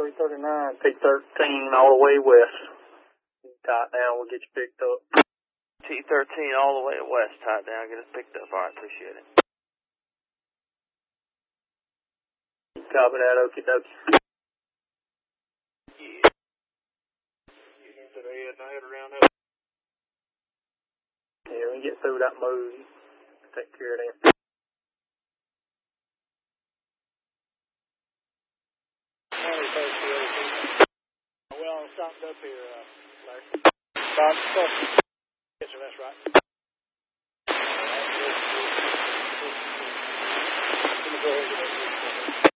339, T13 all the way west. Tie it down, we'll get you picked up. T13 all the way west, tie it down, get us picked up. All right, appreciate it. Copy that, okie dokie. Yeah. You hear that head around that? Yeah, we get through that move. Take care of them. Well, stopped up here, Larry. Stop. Yes, sir, that's right. Go ahead.